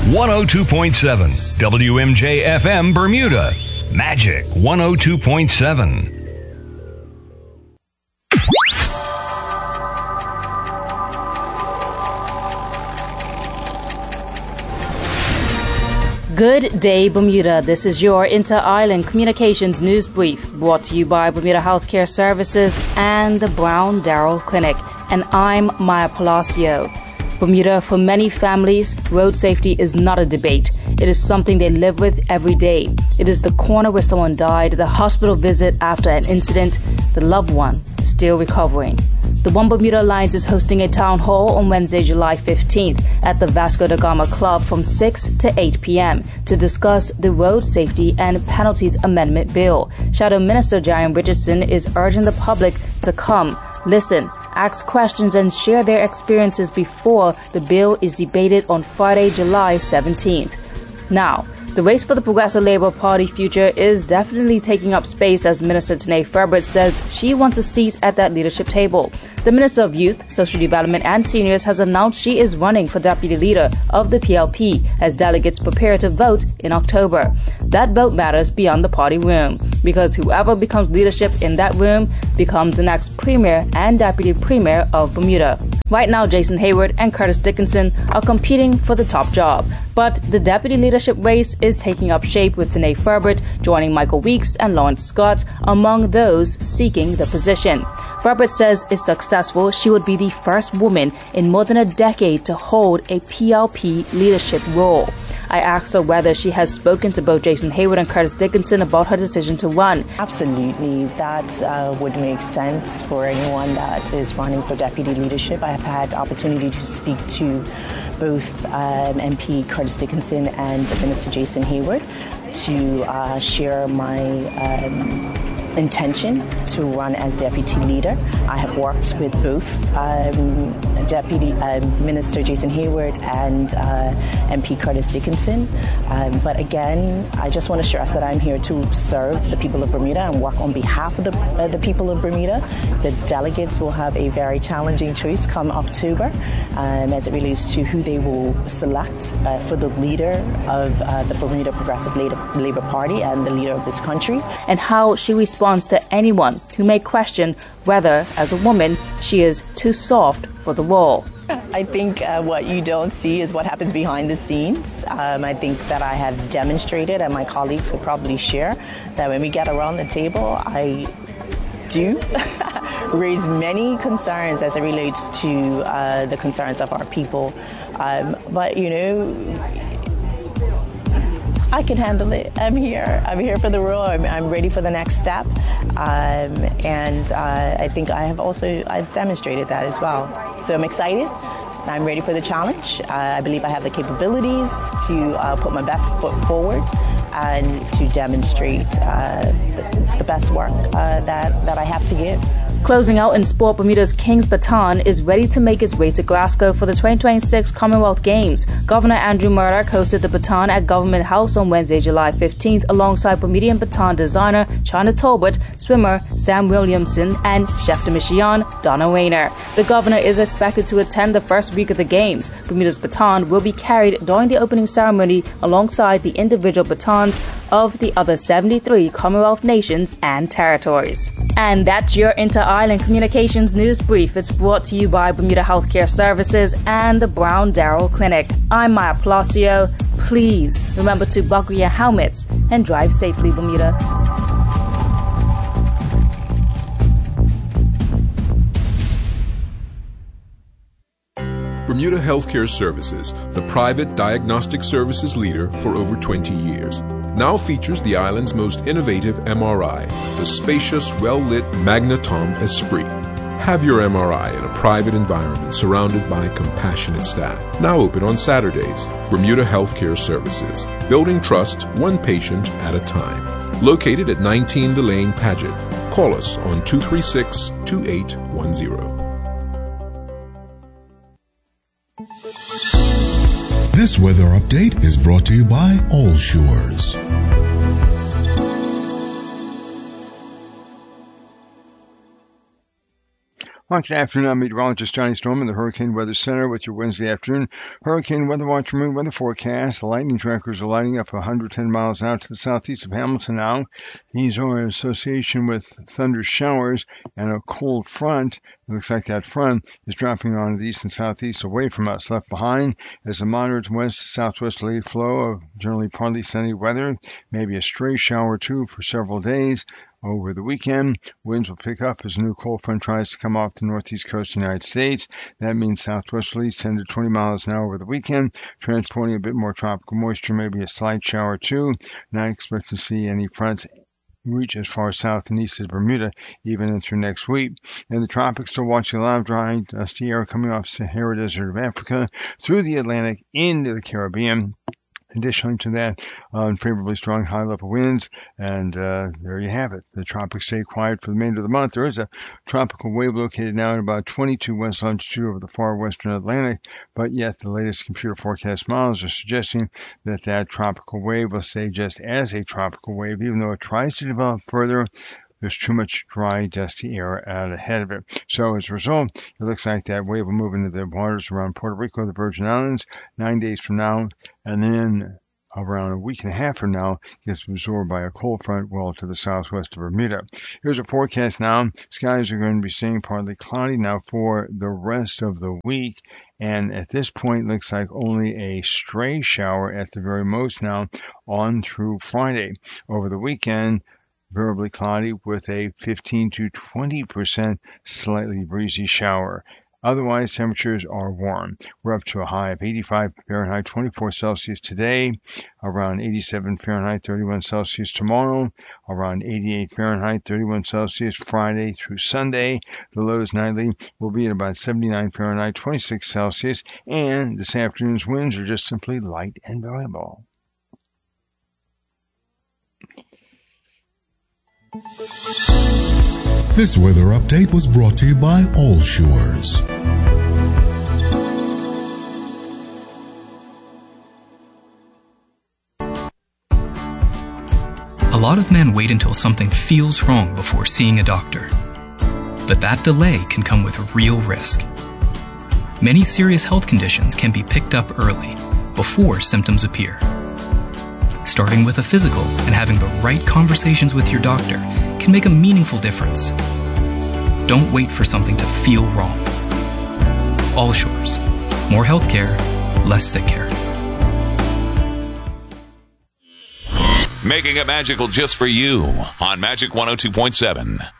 102.7 WMJ FM Bermuda. Magic 102.7. Good day, Bermuda. This is your Inter-Island Communications News Brief, brought to you by Bermuda Healthcare Services and the Brown Darrell Clinic. And I'm Maya Palacio. Bermuda, for many families, road safety is not a debate. It is something they live with every day. It is the corner where someone died, the hospital visit after an incident, the loved one still recovering. The One Bermuda Alliance is hosting a town hall on Wednesday, July 15th at the Vasco da Gama Club from 6 to 8 p.m. to discuss the Road Safety and Penalties Amendment Bill. Shadow Minister Jarian Richardson is urging the public to come, listen, ask questions and share their experiences before the bill is debated on Friday, July 17th. Now, the race for the Progressive Labour Party future is definitely taking up space as Minister Tanae Furbert says she wants a seat at that leadership table. The Minister of Youth, Social Development and Seniors has announced she is running for deputy leader of the PLP as delegates prepare to vote in October. That vote matters beyond the party room because whoever becomes leadership in that room becomes the next Premier and Deputy Premier of Bermuda. Right now, Jason Hayward and Curtis Dickinson are competing for the top job, but the deputy leadership race is taking up shape with Tanae Furbert joining Michael Weeks and Lawrence Scott among those seeking the position. Furbert says if successful, she would be the first woman in more than a decade to hold a PLP leadership role. I asked her whether she has spoken to both Jason Hayward and Curtis Dickinson about her decision to run. Absolutely. That would make sense for anyone that is running for deputy leadership. I have had the opportunity to speak to both MP Curtis Dickinson and Minister Jason Hayward to share my intention to run as deputy leader. I have worked with both Deputy Minister Jason Hayward and MP Curtis Dickinson. But again, I just want to stress that I'm here to serve the people of Bermuda and work on behalf of the people of Bermuda. The delegates will have a very challenging choice come October as it relates to who they will select for the leader of the Bermuda Progressive Labour Party and the leader of this country. And how she responds to anyone who may question whether, as a woman, she is too soft for the role. I think what you don't see is what happens behind the scenes. I think that I have demonstrated, and my colleagues could probably share, that when we get around the table, I do raise many concerns as it relates to the concerns of our people. But, you know, I can handle it. I'm here. I'm here for the role. I'm ready for the next step. And I think I've demonstrated that as well. So I'm excited. I'm ready for the challenge. I believe I have the capabilities to put my best foot forward and to demonstrate the best work that I have to give. Closing out in sport, Bermuda's King's Baton is ready to make its way to Glasgow for the 2026 Commonwealth Games. Governor Andrew Murdoch hosted the baton at Government House on Wednesday, July 15th, alongside Bermudian baton designer China Talbot, swimmer Sam Williamson, and chef de mission Donna Rayner. The governor is expected to attend the first week of the Games. Bermuda's baton will be carried during the opening ceremony alongside the individual batons of the other 73 Commonwealth nations and territories. And that's your Inter-Island Communications News Brief. It's brought to you by Bermuda Healthcare Services and the Brown Darrell Clinic. I'm Maya Palacio. Please remember to buckle your helmets and drive safely, Bermuda. Bermuda Healthcare Services, the private diagnostic services leader for over 20 years, now features the island's most innovative MRI, the spacious, well-lit Magnetom Esprit. Have your MRI in a private environment surrounded by compassionate staff. Now open on Saturdays. Bermuda Healthcare Services, building trust one patient at a time. Located at 19 Delane Paget. Call us on 236-2810. This weather update is brought to you by All Shores. Well, good afternoon. I'm meteorologist Johnny Storm in the Hurricane Weather Center with your Wednesday afternoon Hurricane Weather Watch Marine Weather Forecast. The lightning trackers are lighting up 110 miles out to the southeast of Hamilton now. These are in association with thunder showers and a cold front. It looks like that front is dropping on the east and southeast away from us. Left behind is a moderate west to southwesterly flow of generally partly sunny weather, maybe a stray shower or two for several days. Over the weekend, winds will pick up as a new cold front tries to come off the northeast coast of the United States. That means southwesterlies 10 to 20 miles an hour over the weekend, transporting a bit more tropical moisture, maybe a slight shower or two. Not expect to see any fronts reach as far south and east as Bermuda, even in through next week. In the tropics, still watching a lot of dry, dusty air coming off Sahara Desert of Africa through the Atlantic into the Caribbean. Additionally to that, unfavorably strong high-level winds, and there you have it. The tropics stay quiet for the remainder of the month. There is a tropical wave located now at about 22 west longitude over the far western Atlantic, but yet the latest computer forecast models are suggesting that that tropical wave will stay just as a tropical wave, even though it tries to develop further. There's too much dry, dusty air out ahead of it. So as a result, it looks like that wave will move into the waters around Puerto Rico, the Virgin Islands, 9 days from now, and then around a week and a half from now, gets absorbed by a cold front well to the southwest of Bermuda. Here's a forecast now. Skies are going to be staying partly cloudy now for the rest of the week. And at this point, looks like only a stray shower at the very most now on through Friday. Over the weekend, variably cloudy with a 15 to 20% slightly breezy shower. Otherwise, temperatures are warm. We're up to a high of 85 Fahrenheit, 24 Celsius today, around 87 Fahrenheit, 31 Celsius tomorrow, around 88 Fahrenheit, 31 Celsius Friday through Sunday. The lows nightly will be at about 79 Fahrenheit, 26 Celsius, and this afternoon's winds are just simply light and variable. This weather update was brought to you by All Shores. A lot of men wait until something feels wrong before seeing a doctor. But that delay can come with real risk. Many serious health conditions can be picked up early, before symptoms appear. Starting with a physical and having the right conversations with your doctor can make a meaningful difference. Don't wait for something to feel wrong. All Shores. More healthcare, less sick care. Making it magical just for you on Magic 102.7.